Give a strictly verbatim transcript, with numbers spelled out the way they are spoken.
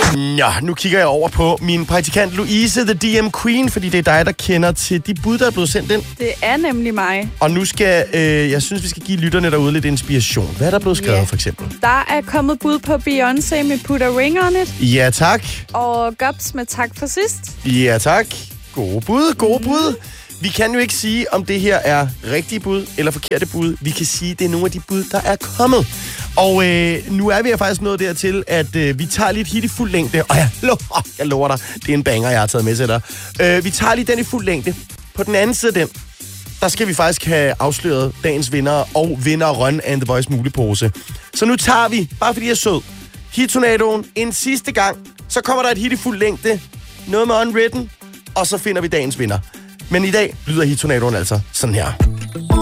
Nå, nu kigger jeg over på min praktikant Louise, the D M Queen, fordi det er dig, der kender til de bud, der er blevet sendt ind. Det er nemlig mig. Og nu skal, øh, jeg synes, vi skal give lytterne derude lidt inspiration. Hvad er der blevet skrevet, yeah. for eksempel? Der er kommet bud på Beyoncé med Put a Ring on It. Ja, tak. Og Gobs med Tak for sidst. Ja, tak. Gode bud, gode mm. bud. Vi kan jo ikke sige, om det her er rigtige bud eller forkerte bud. Vi kan sige, at det er nogle af de bud, der er kommet. Og øh, nu er vi faktisk nået dertil, at øh, vi tager lige et hit i fuld længde. Og jeg lover, jeg lover dig, det er en banger, jeg har taget med til dig. Øh, vi tager lige den i fuld længde. På den anden side af den, der skal vi faktisk have afsløret dagens vinder og vinderen af The Voice mulepose. Så nu tager vi, bare fordi jeg er sød, Hit-tornadoen en sidste gang. Så kommer der et hit i fuld længde. Noget med Unwritten. Og så finder vi dagens vinder. Men i dag lyder Hit-tornadoen altså sådan her.